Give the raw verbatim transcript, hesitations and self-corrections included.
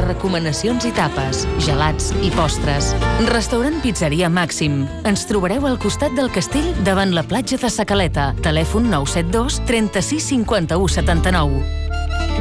recomanacions i tapes, gelats i postres. Restaurant Pizzeria Màxim. Ens trobareu al costat del castell davant la platja de Sa Caleta. Telèfon nou set dos, trenta-sis, cinquanta-u, setanta-nou.